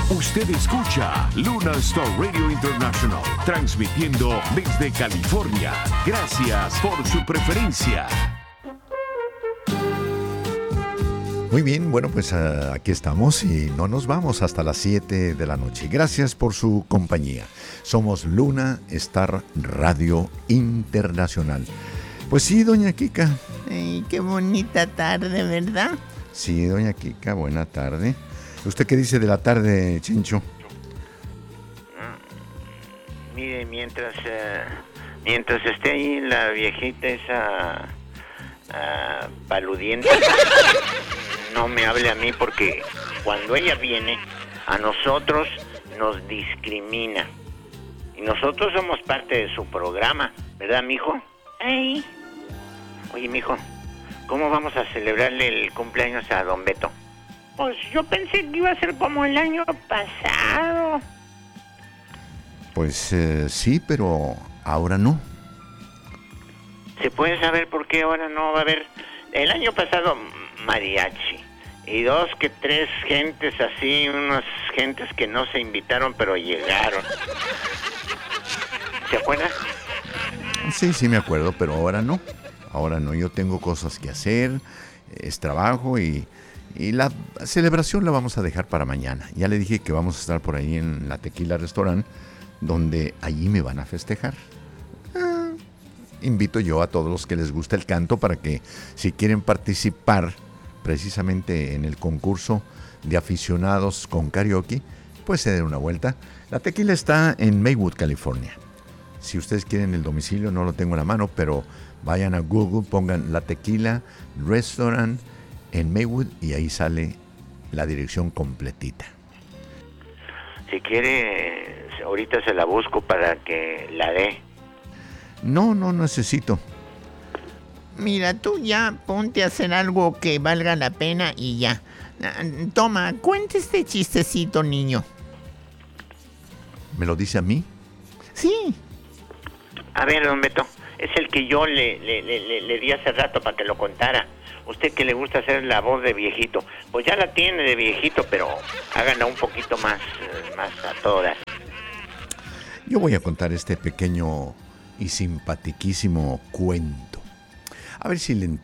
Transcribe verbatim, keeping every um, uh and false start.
Usted escucha Luna Star Radio International, transmitiendo desde California. Gracias por su preferencia. Muy bien, bueno, pues uh, aquí estamos y no nos vamos hasta las siete de la noche. Gracias por su compañía. Somos Luna Star Radio Internacional. Pues sí, doña Kika. Ay, qué bonita tarde, ¿verdad? Sí, doña Kika, buena tarde. ¿Usted qué dice de la tarde, Chencho? Mm, mire, mientras uh, mientras esté ahí la viejita esa uh, paludiente, no me hable a mí porque cuando ella viene, a nosotros nos discrimina. Y nosotros somos parte de su programa, ¿verdad, mijo? Ay. Oye, mijo, ¿cómo vamos a celebrarle el cumpleaños a don Beto? Pues yo pensé que iba a ser como el año pasado. Pues eh, sí, pero ahora no. ¿Se puede saber por qué ahora no va a haber? El año pasado mariachi y dos que tres gentes así, unas gentes que no se invitaron pero llegaron. ¿Se acuerda? Sí, sí me acuerdo, pero ahora no. Ahora no, yo tengo cosas que hacer, es trabajo y, y la celebración la vamos a dejar para mañana. Ya le dije que vamos a estar por ahí en la Tequila Restaurant, donde allí me van a festejar. Ah, invito yo a todos los que les gusta el canto para que si quieren participar precisamente en el concurso de aficionados con karaoke, pues se den una vuelta. La Tequila está en Maywood, California. Si ustedes quieren el domicilio, no lo tengo en la mano, pero vayan a Google, pongan La Tequila Restaurant en Maywood y ahí sale la dirección completita. Si quiere, ahorita se la busco para que la dé. No, no necesito. Mira, tú ya ponte a hacer algo que valga la pena y ya. Toma, cuenta este chistecito, niño. ¿Me lo dice a mí? Sí. A ver, don Beto, es el que yo le, le, le, le di hace rato para que lo contara. Usted que le gusta hacer la voz de viejito, pues ya la tiene de viejito, pero háganla un poquito más, más a todas. Yo voy a contar este pequeño y simpatiquísimo cuento. A ver si le,